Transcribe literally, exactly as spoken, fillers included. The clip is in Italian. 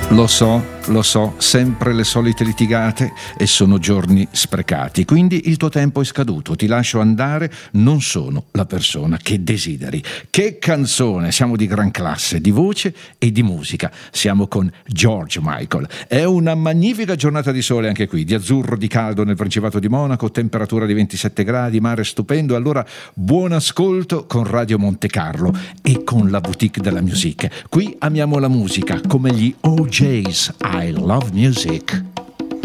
Lo so, lo so, sempre le solite litigate e sono giorni sprecati, quindi il tuo tempo è scaduto, ti lascio andare, non sono la persona che desideri. Che canzone, siamo di gran classe, di voce e di musica, siamo con George Michael. È una magnifica giornata di sole anche qui, di azzurro, di caldo nel Principato di Monaco, temperatura di ventisette gradi, mare stupendo, allora buon ascolto con Radio Monte Carlo e con la Boutique della Musique. Qui amiamo la musica come gli O J's. I love music.